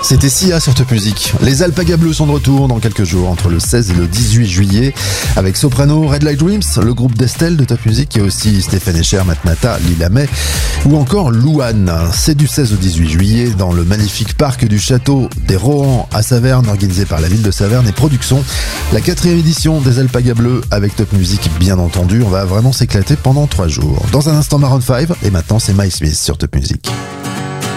C'était Sia sur Top Music. Les Alpagas Bleus sont de retour dans quelques jours, entre le 16 et le 18 juillet, avec Soprano, Red Light Dreams, le groupe d'Estelle de Top Music, et aussi Stéphane Escher, Matnata, Lila May, ou encore Louane. C'est du 16 au 18 juillet dans le magnifique parc du château des Rohan à Saverne, organisé par la ville de Saverne et Production. La 4e édition des Alpagas Bleus avec Top Music, bien entendu. On va vraiment s'éclater pendant 3 jours. Dans un instant, Maroon 5, et maintenant c'est My Smith sur Top Music.